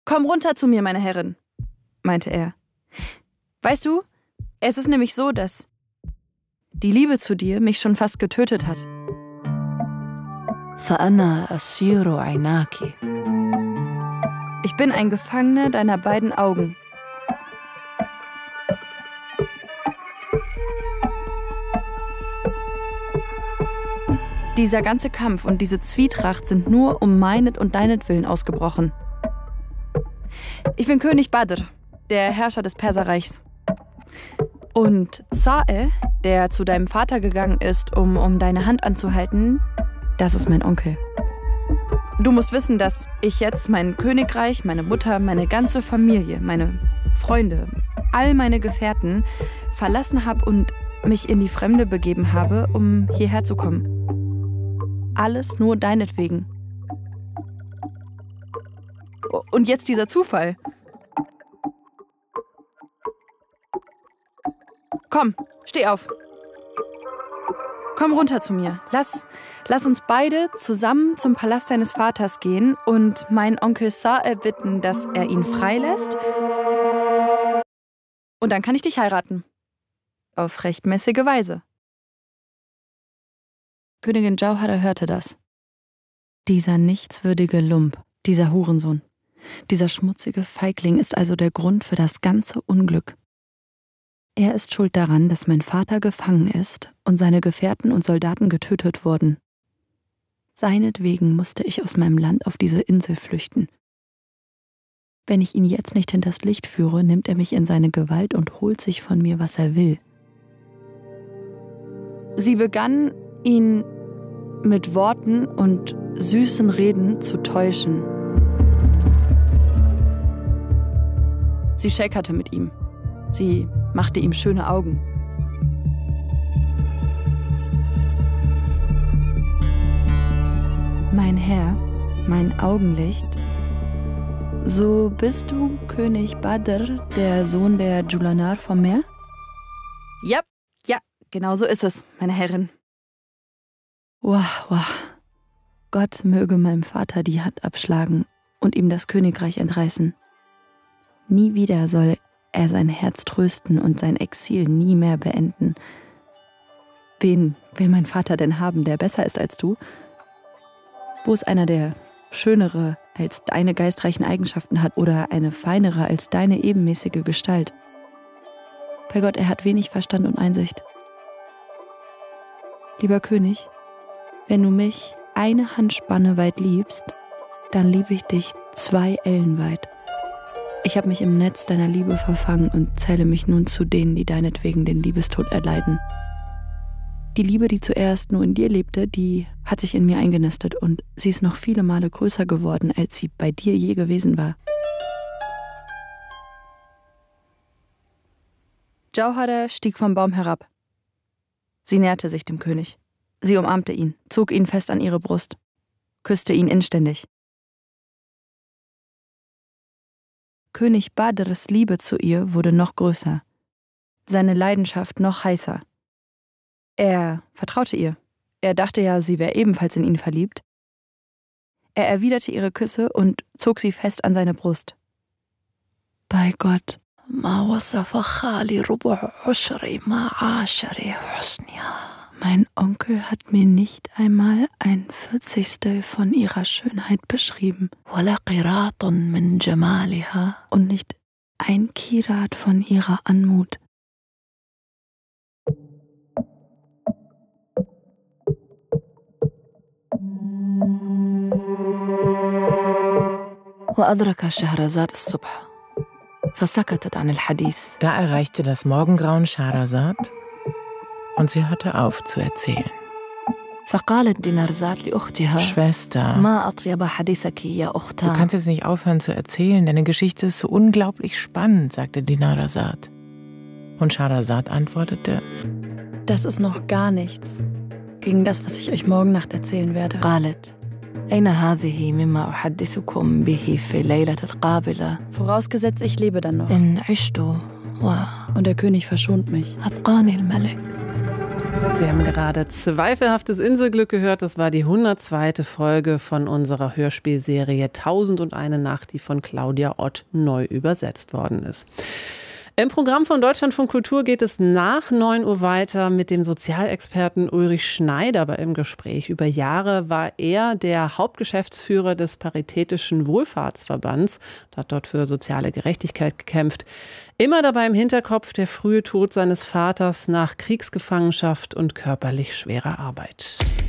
Komm runter zu mir, meine Herrin, meinte er. Weißt du, es ist nämlich so, dass die Liebe zu dir mich schon fast getötet hat. فأنا أسير عيناك. Ich bin ein Gefangener deiner beiden Augen. Dieser ganze Kampf und diese Zwietracht sind nur um meinet und deinetwillen ausgebrochen. Ich bin König Badr, der Herrscher des Perserreichs. Und Sa'e, der zu deinem Vater gegangen ist, um deine Hand anzuhalten, das ist mein Onkel. Du musst wissen, dass ich jetzt mein Königreich, meine Mutter, meine ganze Familie, meine Freunde, all meine Gefährten verlassen habe und mich in die Fremde begeben habe, um hierher zu kommen. Alles nur deinetwegen. Und jetzt dieser Zufall. Komm, steh auf. Komm runter zu mir. Lass uns beide zusammen zum Palast deines Vaters gehen und meinen Onkel Sa'e bitten, dass er ihn freilässt. Und dann kann ich dich heiraten. Auf rechtmäßige Weise. Königin Jauhara hörte das. Dieser nichtswürdige Lump, dieser Hurensohn, dieser schmutzige Feigling ist also der Grund für das ganze Unglück. Er ist schuld daran, dass mein Vater gefangen ist und seine Gefährten und Soldaten getötet wurden. Seinetwegen musste ich aus meinem Land auf diese Insel flüchten. Wenn ich ihn jetzt nicht hinters Licht führe, nimmt er mich in seine Gewalt und holt sich von mir, was er will. Sie begann, ihn mit Worten und süßen Reden zu täuschen. Sie schäkerte mit ihm. Sie machte ihm schöne Augen. Mein Herr, mein Augenlicht, so bist du König Badr, der Sohn der Julanar vom Meer? Ja, genau so ist es, meine Herrin. Wah. Gott möge meinem Vater die Hand abschlagen und ihm das Königreich entreißen. Nie wieder soll er sein Herz trösten und sein Exil nie mehr beenden. Wen will mein Vater denn haben, der besser ist als du? Wo ist einer, der schönere als deine geistreichen Eigenschaften hat oder eine feinere als deine ebenmäßige Gestalt? Bei Gott, er hat wenig Verstand und Einsicht. Lieber König, wenn du mich eine Handspanne weit liebst, dann liebe ich dich 2 Ellen weit. Ich habe mich im Netz deiner Liebe verfangen und zähle mich nun zu denen, die deinetwegen den Liebestod erleiden. Die Liebe, die zuerst nur in dir lebte, die hat sich in mir eingenistet und sie ist noch viele Male größer geworden, als sie bei dir je gewesen war. Jauhara stieg vom Baum herab. Sie näherte sich dem König. Sie umarmte ihn, zog ihn fest an ihre Brust, küsste ihn inständig. König Badrs Liebe zu ihr wurde noch größer, seine Leidenschaft noch heißer. Er vertraute ihr. Er dachte ja, sie wäre ebenfalls in ihn verliebt. Er erwiderte ihre Küsse und zog sie fest an seine Brust. Bei Gott, ma wasafa khali rubu' ushri ma ashari husniha. Mein Onkel hat mir nicht einmal 1/40 von ihrer Schönheit beschrieben. Und nicht 1 Kirat von ihrer Anmut. Da erreichte das Morgengrauen Schahrazad und sie hörte auf zu erzählen. Schwester, du kannst jetzt nicht aufhören zu erzählen, deine Geschichte ist so unglaublich spannend, sagte Dinarzad. Und Schahrazad antwortete: Das ist noch gar nichts gegen das, was ich euch morgen Nacht erzählen werde. Vorausgesetzt, ich lebe dann noch. Und der König verschont mich. Sie haben gerade Zweifelhaftes Inselglück gehört. Das war die 102. Folge von unserer Hörspielserie 1001 Nacht, die von Claudia Ott neu übersetzt worden ist. Im Programm von Deutschlandfunk Kultur geht es nach 9 Uhr weiter mit dem Sozialexperten Ulrich Schneider im Gespräch. Über Jahre war er der Hauptgeschäftsführer des Paritätischen Wohlfahrtsverbands, hat dort für soziale Gerechtigkeit gekämpft. Immer dabei im Hinterkopf der frühe Tod seines Vaters nach Kriegsgefangenschaft und körperlich schwerer Arbeit.